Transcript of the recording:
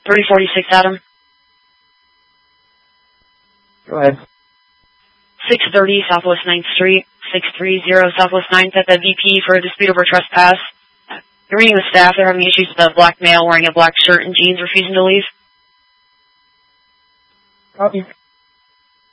3046 Adam. Go ahead. 630 Southwest 9th Street, 630 Southwest 9th at the VP for a dispute over trespass. You're reading the staff. They're having issues with a black male wearing a black shirt and jeans refusing to leave. Copy.